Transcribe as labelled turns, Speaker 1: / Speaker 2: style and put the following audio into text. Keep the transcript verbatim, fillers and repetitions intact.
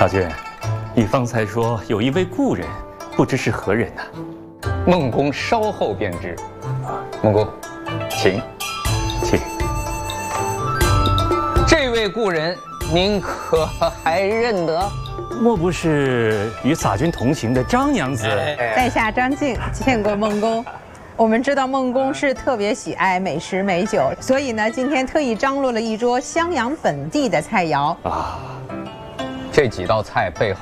Speaker 1: 大君，你方才说有一位故人，不知是何人呢？
Speaker 2: 孟公稍后便知。孟公，请，
Speaker 1: 请。
Speaker 2: 这位故人，您可还认得？
Speaker 1: 莫不是与洒君同行的张娘子？
Speaker 3: 在下张静，见过孟公。我们知道孟公是特别喜爱美食美酒，所以呢，今天特意张罗了一桌襄阳本地的菜肴
Speaker 2: 啊。这几道菜背后